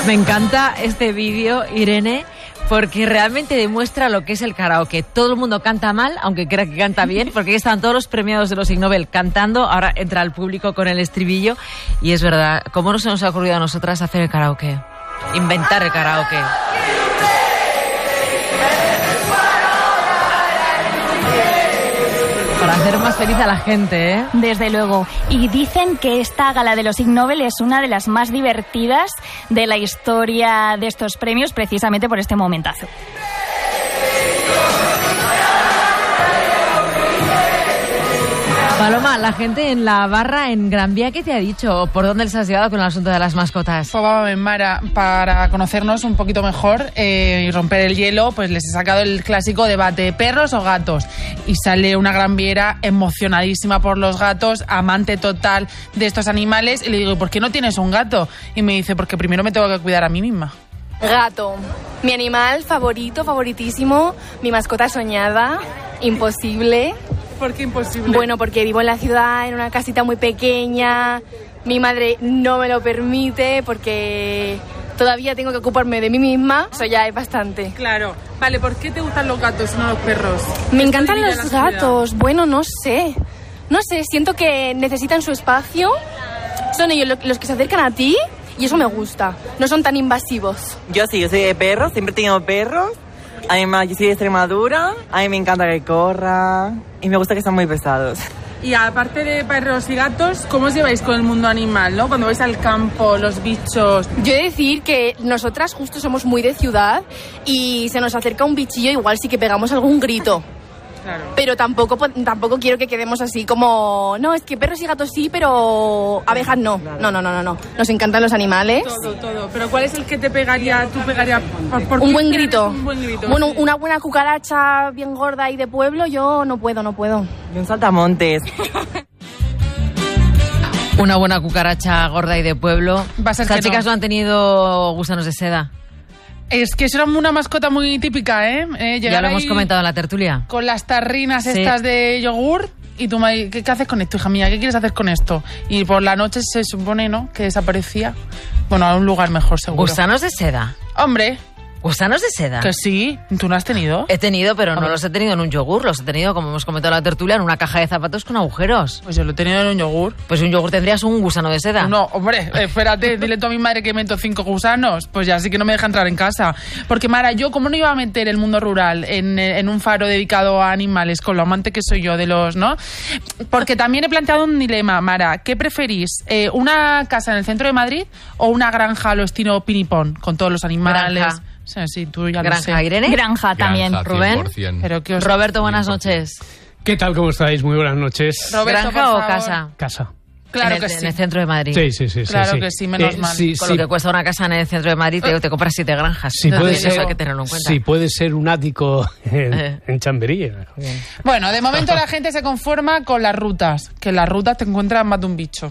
Me encanta este vídeo, Irene, porque realmente demuestra lo que es el karaoke. Todo el mundo canta mal, aunque crea que canta bien, porque aquí están todos los premiados de los Ig Nobel cantando. Ahora entra el público con el estribillo. Y es verdad, ¿cómo no se nos ha ocurrido a nosotras hacer el karaoke? Inventar el karaoke. Para hacer más feliz a la gente, ¿eh? Desde luego. Y dicen que esta gala de los Ig Nobel es una de las más divertidas de la historia de estos premios, precisamente por este momentazo. Paloma, la gente en la barra en Gran Vía, ¿qué te ha dicho? ¿Por dónde les has llevado con el asunto de las mascotas? Pues vamos, Mara, para conocernos un poquito mejor y romper el hielo, pues les he sacado el clásico debate, ¿perros o gatos? Y sale una gran viera emocionadísima por los gatos, amante total de estos animales, y le digo, ¿por qué no tienes un gato? Y me dice, porque primero me tengo que cuidar a mí misma. Gato, mi animal favorito, favoritísimo, mi mascota soñada, imposible. ¿Por qué imposible? Bueno, porque vivo en la ciudad, en una casita muy pequeña, mi madre no me lo permite porque todavía tengo que ocuparme de mí misma, eso ya es bastante. Claro. Vale, ¿por qué te gustan los gatos y no los perros? Me encantan los gatos, bueno, no sé, siento que necesitan su espacio, son ellos los que se acercan a ti y eso me gusta, no son tan invasivos. Yo soy de perros, siempre he tenido perros. Además, yo soy de Extremadura, a mí me encanta que corra y me gusta que sean muy pesados. Y aparte de perros y gatos, ¿cómo os lleváis con el mundo animal, no? Cuando vais al campo, los bichos. Yo he de decir que nosotras justo somos muy de ciudad y se nos acerca un bichillo, igual sí que pegamos algún grito. Claro. Pero tampoco quiero que quedemos así como... No, es que perros y gatos sí, pero abejas no. No. Nos encantan los animales. Todo. ¿Pero cuál es el que te pegaría? ¿Tú pegarías por un buen grito? Un buen grito. Bueno, sí. Una buena cucaracha bien gorda y de pueblo, yo no puedo. Y un saltamontes. Una buena cucaracha gorda y de pueblo. Va a ser Estas que chicas no han tenido gusanos de seda. Es que era una mascota muy típica, ¿eh? Ya lo hemos comentado en la tertulia. Con las tarrinas estas de yogur. Y tú, ¿qué haces con esto, hija mía? ¿Qué quieres hacer con esto? Y por la noche se supone, ¿no?, que desaparecía. Bueno, a un lugar mejor, seguro. ¿Gusanos de seda? Hombre. ¿Gusanos de seda? Que sí. ¿Tú no has tenido? He tenido, pero no los he tenido en un yogur. Los he tenido, como hemos comentado en la tertulia, en una caja de zapatos con agujeros. Pues yo lo he tenido en un yogur. Pues en un yogur tendrías un gusano de seda. No, hombre, espérate, dile tú a mi madre que meto 5 gusanos. Pues ya sí que no me deja entrar en casa. Porque, Mara, yo, ¿cómo no iba a meter el mundo rural en un faro dedicado a animales, con lo amante que soy yo de los, ¿no? Porque también he planteado un dilema, Mara. ¿Qué preferís? ¿Una casa en el centro de Madrid o una granja a lo estilo Pinipón, con todos los animales? Granja. Sí, tú ya Granja, lo sé. Irene. Granja también. Granja, Rubén. 100%. Pero que os... Roberto, buenas noches. ¿Qué tal? ¿Cómo estáis? Muy buenas noches. Roberto, ¿Granja por o favor. casa? Casa. Claro en que el, sí. En el centro de Madrid. Sí. Claro que sí, menos mal. Con lo que cuesta una casa en el centro de Madrid, te compras 7 granjas. Sí, puede Eso ser, hay que tenerlo en cuenta. sí, puede ser un ático en Chamberí. Bueno, de momento la gente se conforma con las rutas. Que en las rutas te encuentras más de un bicho.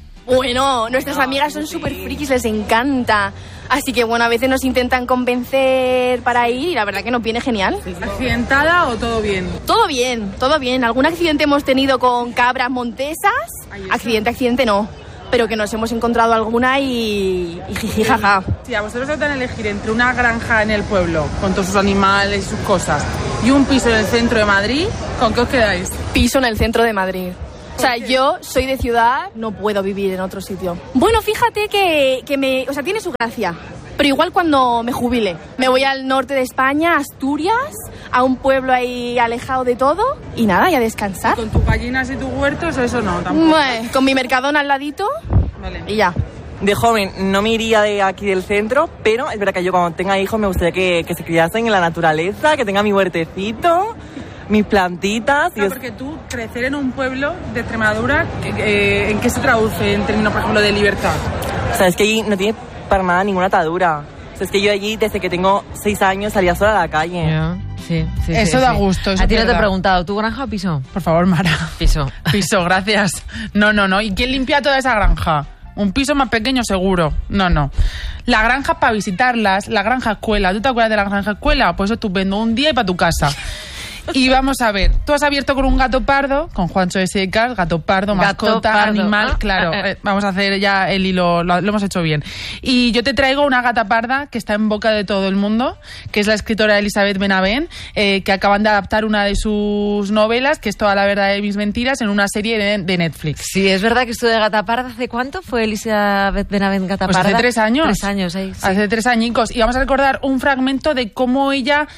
Bueno, nuestras amigas son súper frikis, les encanta. Así que, bueno, a veces nos intentan convencer para ir y la verdad que nos viene genial. ¿Accidentada o todo bien? Todo bien. Algún accidente hemos tenido con cabras montesas. Accidente no. Pero que nos hemos encontrado alguna y jiji, jaja. Si a vosotros os dan a elegir entre una granja en el pueblo, con todos sus animales y sus cosas, y un piso en el centro de Madrid, ¿con qué os quedáis? Piso en el centro de Madrid. O sea, yo soy de ciudad, no puedo vivir en otro sitio. Bueno, fíjate que tiene su gracia. Pero igual cuando me jubile. Me voy al norte de España, Asturias, a un pueblo ahí alejado de todo. Y nada, y a descansar. ¿Con tus gallinas y tus huertos o eso no? Tampoco. Bueno, con mi Mercadona al ladito. Vale. Y ya. De joven no me iría de aquí del centro, pero es verdad que yo cuando tenga hijos me gustaría que se criasen en la naturaleza, que tenga mi huertecito, mis plantitas. No, porque tú, crecer en un pueblo de Extremadura, ¿en qué se traduce en términos, por ejemplo, de libertad? O sea, es que allí no tiene para nada ninguna atadura. O sea, es que yo allí, desde que tengo 6 años, salía sola a la calle. Yeah. Sí, eso da gusto. Eso a ti no te he verdad. preguntado, ¿tú granja o piso? Por favor, Mara. Piso. Piso, gracias. No. ¿Y quién limpia toda esa granja? Un piso más pequeño, seguro. No. La granja para visitarlas, la granja escuela. ¿Tú te acuerdas de la granja escuela? Pues estupendo, un día y para tu casa. Y vamos a ver, tú has abierto con un gato pardo, con Juancho de Secas, gato pardo, mascota, pardo, animal, ¿no? claro, vamos a hacer ya el hilo, lo hemos hecho bien. Y yo te traigo una gata parda que está en boca de todo el mundo, que es la escritora Elisabeth Benavent, que acaban de adaptar una de sus novelas, que es Toda la verdad de mis mentiras, en una serie de Netflix. Sí, es verdad que esto de Gata Parda, ¿hace cuánto fue Elisabeth Benavent Gata Pues Parda? hace 3 años. 3 años, sí. Hace 3 añicos. Y vamos a recordar un fragmento de cómo ella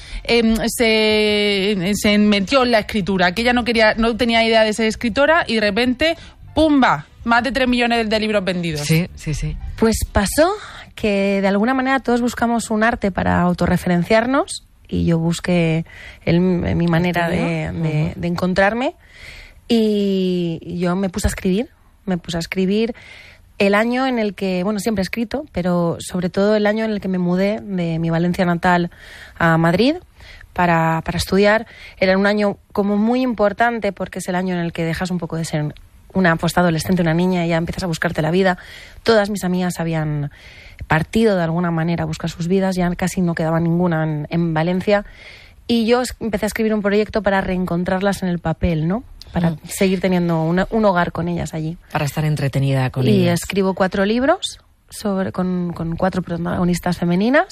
se metió en la escritura, que ella no tenía idea de ser escritora y de repente, ¡pumba! Más de 3 millones de libros vendidos. Sí. Pues pasó que de alguna manera todos buscamos un arte para autorreferenciarnos y yo busqué mi manera de encontrarme y yo me puse a escribir el año en el que, bueno, siempre he escrito, pero sobre todo el año en el que me mudé de mi Valencia natal a Madrid para estudiar. Era un año como muy importante porque es el año en el que dejas un poco de ser una postadolescente, una niña, y ya empiezas a buscarte la vida. Todas mis amigas habían partido de alguna manera a buscar sus vidas, ya casi no quedaba ninguna en Valencia, y yo empecé a escribir un proyecto para reencontrarlas en el papel, ¿no? Para seguir teniendo un hogar con ellas allí. Para estar entretenida con ellas. Y ellas. escribo 4 libros con 4 protagonistas femeninas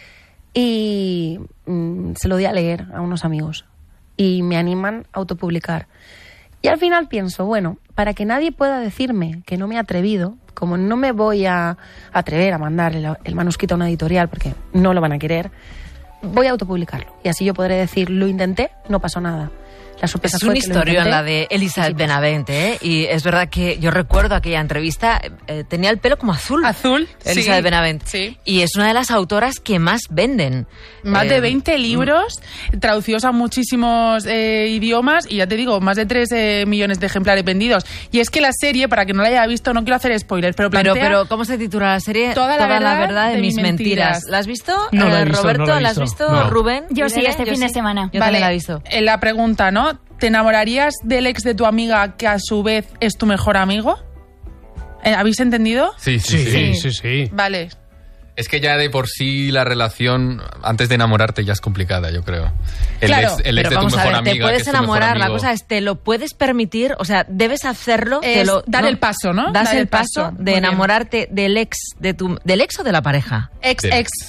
y se lo di a leer a unos amigos y me animan a autopublicar. Y al final pienso, bueno, para que nadie pueda decirme que no me he atrevido, como no me voy a atrever a mandar el manuscrito a una editorial porque no lo van a querer, voy a autopublicarlo. Y así yo podré decir, lo intenté, no pasó nada. La sorpresa es una historia la de Elisabeth Benavent, ¿eh? Y es verdad que yo recuerdo aquella entrevista, tenía el pelo como azul. Azul, Elisabeth sí, Benavent. Sí. Y es una de las autoras que más venden. Más de 20 libros, traducidos a muchísimos idiomas y ya te digo, más de 3 millones de ejemplares vendidos. Y es que la serie, para que no la haya visto, no quiero hacer spoilers, pero plantea... Pero ¿cómo se titula la serie? Toda la verdad de mis mentiras. ¿La has visto? No la he visto, Roberto, no la he ¿la has visto? visto? No. Rubén. Yo sí, Irene, fin de semana. Yo también la he visto. La pregunta, ¿no? ¿Te enamorarías del ex de tu amiga que a su vez es tu mejor amigo? ¿Habéis entendido? Sí. Vale. Es que ya de por sí la relación antes de enamorarte ya es complicada, yo creo. El ex pero de tu vamos mejor a ver, amiga, te puedes que es tu mejor enamorar, la amigo. cosa es, te lo puedes permitir, o sea, debes hacerlo. Dar el paso, ¿no? Das Dar el paso Muy de bien. enamorarte del ex, ¿del ex o de la pareja? Ex.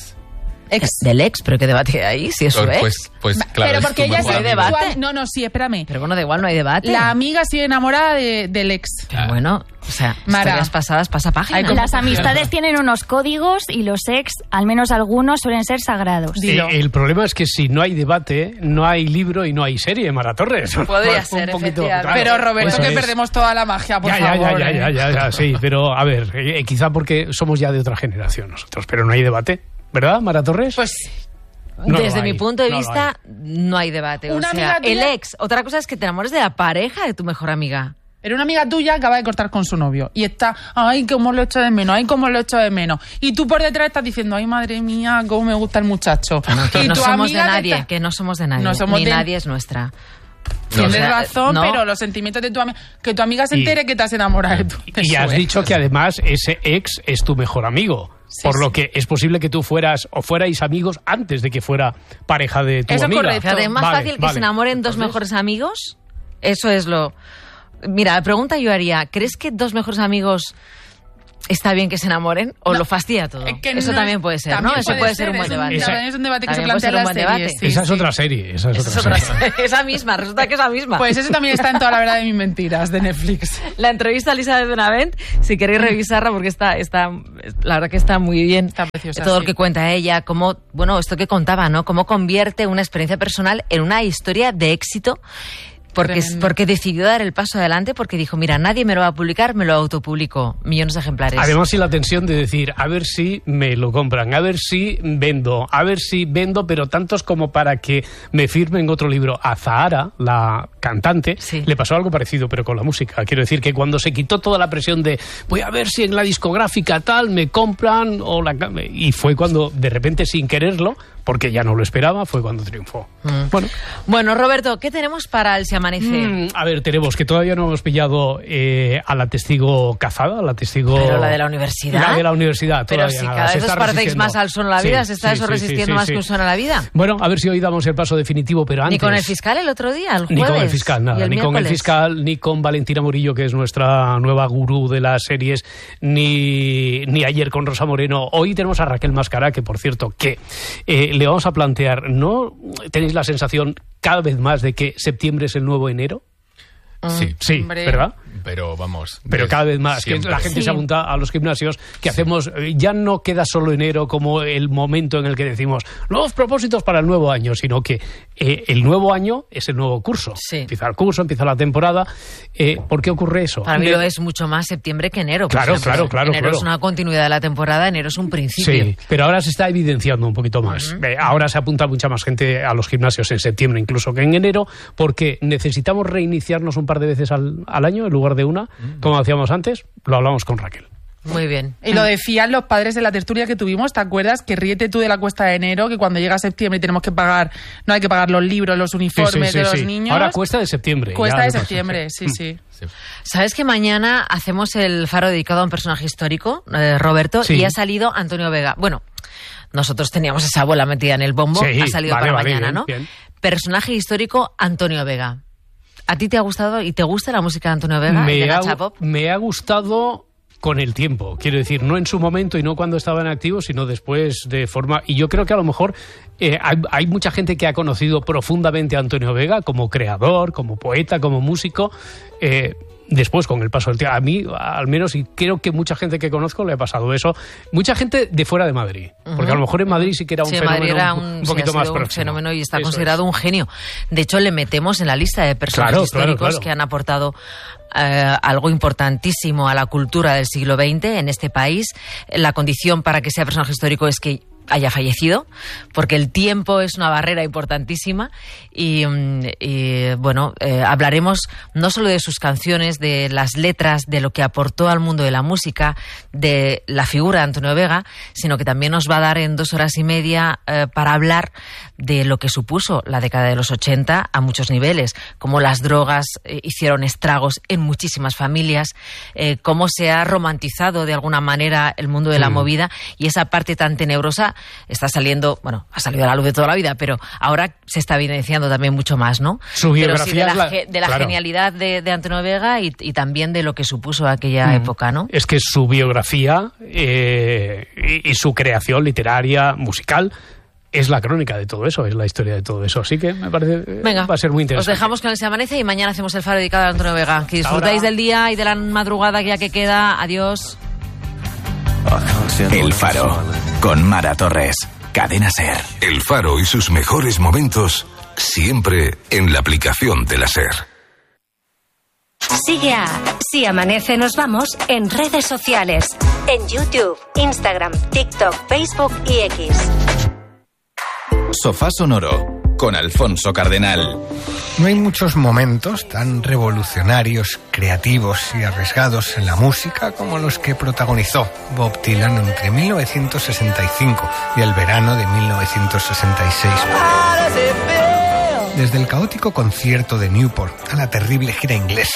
Del ex, pero ¿qué debate hay ahí? Si es su ex. Pues claro, Pero es porque tu ella mejor es hay amigo. debate. No, sí, espérame. Pero bueno, da igual, no hay debate. La amiga sigue enamorada del ex. Pero bueno, o sea, Mara. historias pasadas, pasa página. Hay como- Las amistades tienen unos códigos y los ex, al menos algunos, suelen ser sagrados. Dilo. El problema es que si no hay debate, no hay libro y no hay serie, Mara Torres. Podría Un ser, poquito, efectivamente. claro. Pero Roberto, Eso que es. perdemos toda la magia, por favor. Ya, sí, pero a ver, quizá porque somos ya de otra generación nosotros, pero no hay debate, ¿verdad, Mara Torres? Pues No lo Desde hay, mi punto de no lo vista, no hay debate. O Una sea, amiga el tuya- ex. Otra cosa es que te enamores de la pareja de tu mejor amiga. era una amiga tuya que acaba de cortar con su novio y está, ay, cómo lo echo de menos, ay, cómo lo echo de menos. Y tú por detrás estás diciendo, ay, madre mía, cómo me gusta el muchacho. Que y no tu somos de amiga te nadie, está- que no somos de nadie. No somos Ni de- nadie es nuestra. Tienes O sea, razón, no. pero los sentimientos de tu amiga, que tu amiga se Y- entere que te has enamorado de tu de Y su has ex. dicho que además ese ex es tu mejor amigo. Sí, por lo sí. que es posible que tú fueras o fuerais amigos antes de que fuera pareja de tu Eso es amiga. correcto. Fíjate, es más Vale, fácil que vale. se enamoren dos Entonces, mejores amigos. Eso es lo... Mira, la pregunta yo haría, ¿crees que dos mejores amigos está bien que se enamoren o No, lo fastidia todo? es que Eso no también es- puede ser, también ¿no? Eso puede ser un buen es debate. también es un debate que se También puede plantea en ser un las buen series. debate. Sí, Esa es sí. otra serie. Esa es Esa otra es serie. otra- esa misma, resulta que esa misma. Pues eso también está en Toda la verdad de mis mentiras, de Netflix. La entrevista a Elisabeth Benavent, si queréis revisarla, porque está la verdad que está muy bien. Está preciosa, Todo sí. lo que cuenta ella, cómo, bueno, esto que contaba, ¿no? Cómo convierte una experiencia personal en una historia de éxito. Tremendo. Porque decidió dar el paso adelante, porque dijo, mira, nadie me lo va a publicar, me lo autopublico. Millones de ejemplares. Además, y la tensión de decir, a ver si me lo compran, a ver si vendo, pero tantos como para que me firmen otro libro. A Zahara, la cantante, Sí. le pasó algo parecido, pero con la música. Quiero decir que cuando se quitó toda la presión de voy a ver si en la discográfica tal me compran, y fue cuando, de repente, sin quererlo, porque ya no lo esperaba, fue cuando triunfó. Bueno, Roberto, ¿qué tenemos para el Se Amanece? A ver, tenemos que todavía no hemos pillado a la testigo cazada, a la testigo... Pero la de la universidad. La de la universidad, Pero todavía si nada. cada Se vez os está parecéis resistiendo. más al son a la vida, se está eso resistiendo más que un son a la vida. Bueno, a ver si hoy damos el paso definitivo, pero antes... Ni con el fiscal el otro día, el jueves. Ni con el fiscal, nada. y el Ni con el miércoles. fiscal, ni con Valentina Murillo, que es nuestra nueva gurú de las series, ni ayer con Rosa Moreno. Hoy tenemos a Raquel Mascará, que por cierto, que le vamos a plantear, ¿no tenéis la sensación cada vez más de que septiembre es el nuevo enero? Sí, hombre. ¿verdad? Pero vamos. Pero cada vez más, siempre. que la gente se apunta a los gimnasios, que hacemos, ya no queda solo enero como el momento en el que decimos nuevos propósitos para el nuevo año, sino que el nuevo año es el nuevo curso. Sí. Empieza el curso, empieza la temporada. ¿Por qué ocurre eso? Para mí lo es mucho más septiembre que enero. por Claro, ejemplo. claro. Enero es una continuidad de la temporada, enero es un principio. Sí, pero ahora se está evidenciando un poquito más. Ahora se apunta mucha más gente a los gimnasios en septiembre incluso que en enero, porque necesitamos reiniciarnos un par de veces al año en lugar de una, como hacíamos antes. Lo hablamos con Raquel. Muy bien. Y lo decían los padres de la tertulia que tuvimos, ¿te acuerdas? Que ríete tú de la cuesta de enero, que cuando llega septiembre tenemos que pagar, no hay que pagar los libros, los uniformes de los niños. Ahora cuesta de septiembre. Cuesta ya de me pasa. septiembre, sí. ¿Sabes que mañana hacemos el faro dedicado a un personaje histórico, Roberto? Sí. Y ha salido Antonio Vega. Bueno, nosotros teníamos esa bola metida en el bombo, Sí, ha salido vale, para vale, mañana, bien, ¿no? bien. Personaje histórico, Antonio Vega. ¿A ti te ha gustado y te gusta la música de Antonio Vega? y de Nacha Pop? Me ha gustado con el tiempo, quiero decir, no en su momento y no cuando estaba en activo, sino después de forma... Y yo creo que a lo mejor hay mucha gente que ha conocido profundamente a Antonio Vega como creador, como poeta, como músico. Después, con el paso del tiempo, a mí, al menos, y creo que mucha gente que conozco le ha pasado eso. Mucha gente de fuera de Madrid. Porque a lo mejor en Madrid sí que era un fenómeno Madrid era un poquito más un próximo. fenómeno y está Eso considerado un genio. De hecho, le metemos en la lista de personajes históricos que han aportado algo importantísimo a la cultura del siglo XX en este país. La condición para que sea personaje histórico es que haya fallecido, porque el tiempo es una barrera importantísima y bueno, hablaremos no solo de sus canciones, de las letras, de lo que aportó al mundo de la música, de la figura de Antonio Vega, sino que también nos va a dar en 2 horas y media para hablar de lo que supuso la década de los 80 a muchos niveles, cómo las drogas hicieron estragos en muchísimas familias, cómo se ha romantizado de alguna manera el mundo de la movida, y esa parte tan tenebrosa está saliendo, bueno, ha salido a la luz de toda la vida, pero ahora se está evidenciando también mucho más, ¿no? Su biografía pero sí de la claro, genialidad de Antonio Vega y también de lo que supuso aquella época, ¿no? Es que su biografía y su creación literaria, musical, es la crónica de todo eso, es la historia de todo eso. Así que me parece Venga, va a ser muy interesante. os dejamos con el Se Amanece y mañana hacemos el faro dedicado a Antonio Vega. Que disfrutáis del día y de la madrugada ya que queda. Adiós. El Faro, con Mara Torres, Cadena SER. El Faro y sus mejores momentos, siempre en la aplicación de la SER. Sigue a Si Amanece Nos Vamos en redes sociales, en YouTube, Instagram, TikTok, Facebook y X. Sofá Sonoro, con Alfonso Cardenal. No hay muchos momentos tan revolucionarios, creativos y arriesgados en la música como los que protagonizó Bob Dylan entre 1965 y el verano de 1966. Desde el caótico concierto de Newport a la terrible gira inglesa.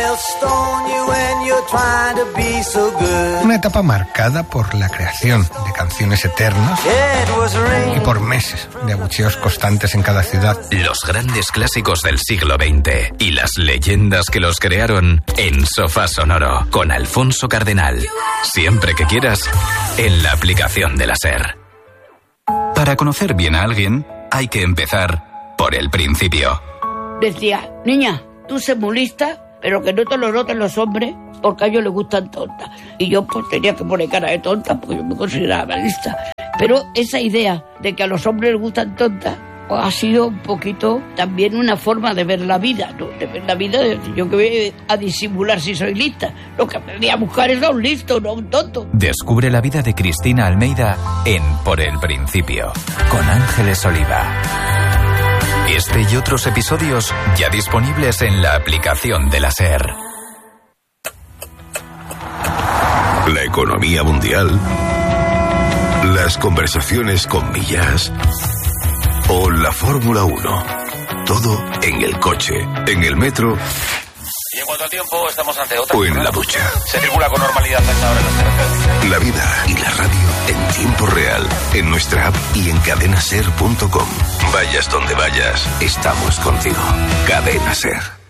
Una etapa marcada por la creación de canciones eternas y por meses de abucheos constantes en cada ciudad. Los grandes clásicos del siglo XX y las leyendas que los crearon en Sofá Sonoro, con Alfonso Cardenal. Siempre que quieras, en la aplicación de la SER. Para conocer bien a alguien, hay que empezar por el principio. Decía, niña, tú sé muy lista, pero que no te lo noten los hombres, porque a ellos les gustan tontas. Y yo pues tenía que poner cara de tonta, porque yo me consideraba lista. Pero esa idea de que a los hombres les gustan tontas, pues ha sido un poquito también una forma de ver la vida, ¿no? De ver la vida, yo que voy a disimular si soy lista. Lo que me voy a buscar es a un listo, no a un tonto. Descubre la vida de Cristina Almeida en Por el Principio, con Ángeles Oliva. Este y otros episodios ya disponibles en la aplicación de la SER. La economía mundial, las conversaciones con Millás o la Fórmula 1. Todo en el coche, en el metro. Y en cuanto al tiempo, estamos ante otra. O en la ducha. Se circula con normalidad hasta ahora en las carreteras. La vida y la radio en tiempo real, en nuestra app y en cadenaser.com. Vayas donde vayas, estamos contigo. Cadena Ser.